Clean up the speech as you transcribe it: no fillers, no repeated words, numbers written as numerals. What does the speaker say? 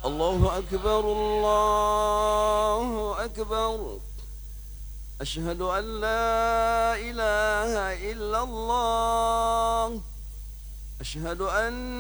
الله أكبر الله أكبر. أشهد أن لا إله إلا الله. أشهد أن